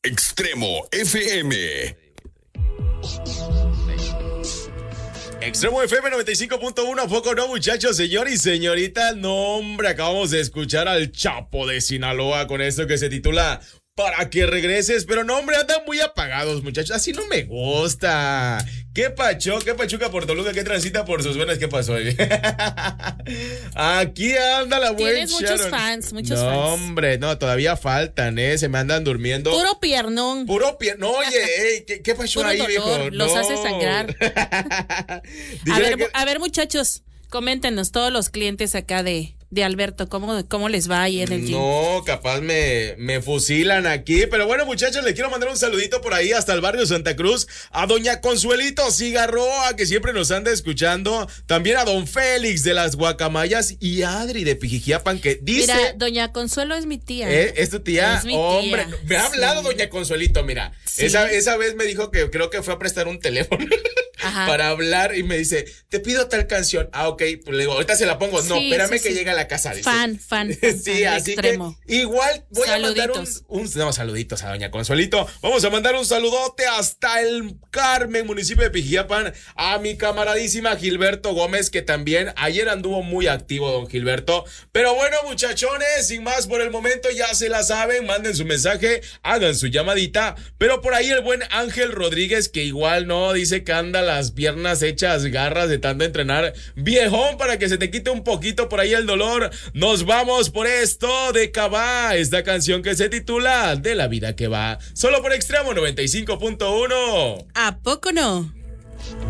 Extremo FM. Extremo FM 95.1, ¿a poco no, muchachos, señor y señorita? No, hombre, acabamos de escuchar al Chapo de Sinaloa con esto que se titula Para que regreses, pero no, hombre, andan muy apagados, muchachos, así no me gusta. ¿Qué pachuca por Toluca? ¿Qué transita por sus venas? ¿Qué pasó ahí? Aquí anda la buena Tienes muchos Sharon. fans, muchos no, fans. hombre, no, todavía faltan, se me andan durmiendo. Puro piernón. No, oye, ¿qué pasó Puro ahí, dolor, viejo? los No. hace sangrar. A ver, muchachos, coméntenos todos los clientes acá de Alberto, ¿cómo les va ahí en el gym? No, capaz me fusilan aquí. Pero bueno, muchachos, le quiero mandar un saludito por ahí hasta el barrio Santa Cruz. A doña Consuelito Cigarroa, que siempre nos anda escuchando. También a don Félix de las Guacamayas y a Adri de Pijijiapan, que dice... Mira, doña Consuelo es mi tía. ¿Es tu tía? Es mi Hombre, tía. me ha hablado Sí. doña Consuelito, mira. Sí. Esa vez me dijo que creo que fue a prestar un teléfono para hablar y me dice, te pido tal canción. Ah, ok, pues le digo, ahorita se la pongo. No, Sí, espérame sí, que sí. llegue a la casa. Dice. Fan. Sí, así extremo. que igual voy a mandar saluditos a doña Consuelito. Vamos a mandar un saludote hasta el Carmen, municipio de Pijijiapan, a mi camaradísima Gilberto Gómez, que también ayer anduvo muy activo don Gilberto. Pero bueno, muchachones, sin más por el momento, ya se la saben, manden su mensaje, hagan su llamadita. Pero por ahí el buen Ángel Rodríguez, que igual no, dice que anda las piernas hechas garras de tanto entrenar. Viejón, para que se te quite un poquito por ahí el dolor. Nos vamos por esto de Cabá, esta canción que se titula De la vida que va, solo por Extremo 95.1. ¿A poco no?